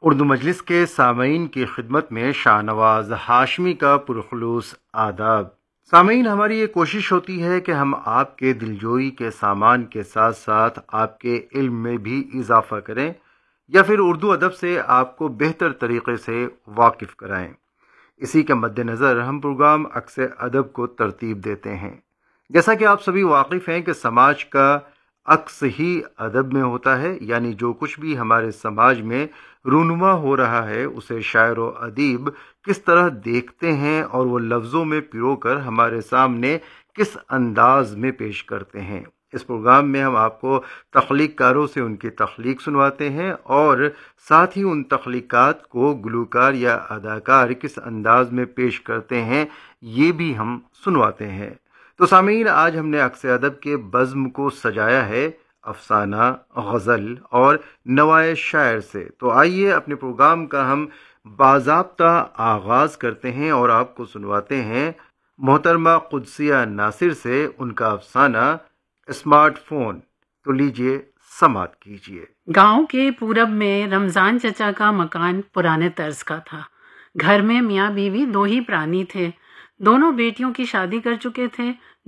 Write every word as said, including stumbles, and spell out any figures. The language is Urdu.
اردو مجلس کے سامعین کی خدمت میں شاہ نواز ہاشمی کا پرخلوص آداب۔ سامعین، ہماری یہ کوشش ہوتی ہے کہ ہم آپ کے دلجوئی کے سامان کے ساتھ ساتھ آپ کے علم میں بھی اضافہ کریں یا پھر اردو ادب سے آپ کو بہتر طریقے سے واقف کرائیں۔ اسی کے مد نظر ہم پروگرام عکس ادب کو ترتیب دیتے ہیں۔ جیسا کہ آپ سبھی واقف ہیں کہ سماج کا عکس ہی ادب میں ہوتا ہے، یعنی جو کچھ بھی ہمارے سماج میں رونما ہو رہا ہے اسے شاعر و ادیب کس طرح دیکھتے ہیں اور وہ لفظوں میں پرو کر ہمارے سامنے کس انداز میں پیش کرتے ہیں۔ اس پروگرام میں ہم آپ کو تخلیق کاروں سے ان کی تخلیق سنواتے ہیں اور ساتھ ہی ان تخلیقات کو گلوکار یا اداکار کس انداز میں پیش کرتے ہیں یہ بھی ہم سنواتے ہیں۔ تو سامعین، آج ہم نے عکس ادب کے بزم کو سجایا ہے افسانہ، غزل اور نوائے شاعر سے۔ تو آئیے اپنے پروگرام کا ہم باضابطہ آغاز کرتے ہیں اور آپ کو سنواتے ہیں محترمہ قدسیہ ناصر سے ان کا افسانہ اسمارٹ فون۔ تو لیجئے سماعت کیجئے۔ گاؤں کے پورب میں رمضان چچا کا مکان پرانے طرز کا تھا۔ گھر میں میاں بیوی دو ہی پرانی تھے۔ دونوں بیٹیوں کی شادی کر چکے تھے۔